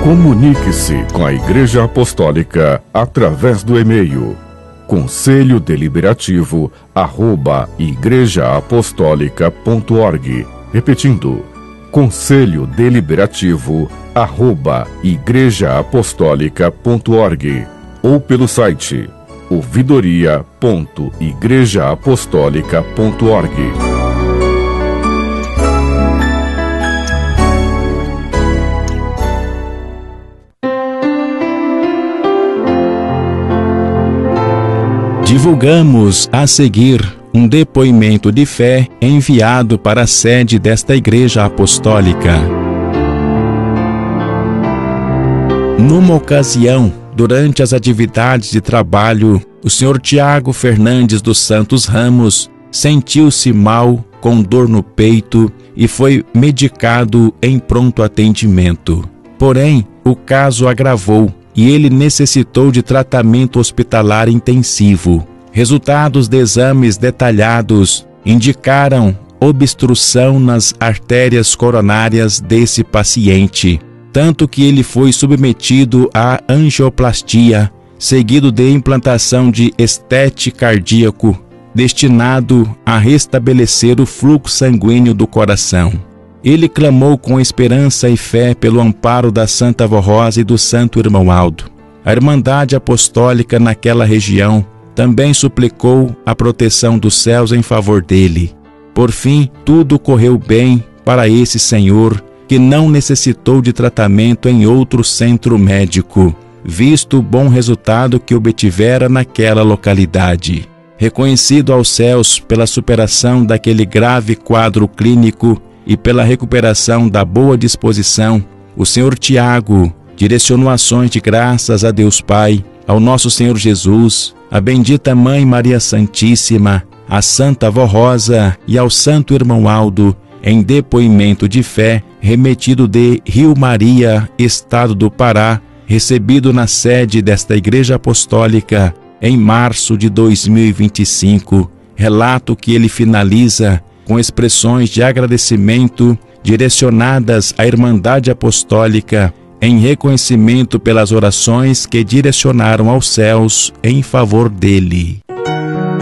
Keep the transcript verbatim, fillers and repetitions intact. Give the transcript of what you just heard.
Comunique-se com a Igreja Apostólica através do e-mail conselho deliberativo arroba igreja apostólica ponto org. Repetindo, conselho deliberativo arroba igreja apostólica ponto org, ou pelo site ouvidoria ponto igreja apostólica ponto org. Divulgamos a seguir um depoimento de fé enviado para a sede desta Igreja Apostólica. Numa ocasião, durante as atividades de trabalho, o senhor Tiago Fernandes dos Santos Ramos sentiu-se mal, com dor no peito, e foi medicado em pronto atendimento. Porém, o caso agravou e ele necessitou de tratamento hospitalar intensivo. Resultados de exames detalhados indicaram obstrução nas artérias coronárias desse paciente, tanto que ele foi submetido à angioplastia, seguido de implantação de estete cardíaco, destinado a restabelecer o fluxo sanguíneo do coração. Ele clamou com esperança e fé pelo amparo da Santa Vó Rosa e do Santo Irmão Aldo. A Irmandade Apostólica naquela região também suplicou a proteção dos céus em favor dele. Por fim, tudo correu bem para esse senhor, que não necessitou de tratamento em outro centro médico, visto o bom resultado que obtivera naquela localidade. Reconhecido aos céus pela superação daquele grave quadro clínico e pela recuperação da boa disposição, o senhor Tiago direcionou ações de graças a Deus Pai, ao nosso Senhor Jesus, a bendita Mãe Maria Santíssima, a Santa Vó Rosa e ao Santo Irmão Aldo, em depoimento de fé remetido de Rio Maria, Estado do Pará, recebido na sede desta Igreja Apostólica em março de dois mil e vinte e cinco, relato que ele finaliza com expressões de agradecimento direcionadas à Irmandade Apostólica em reconhecimento pelas orações que direcionaram aos céus em favor dele.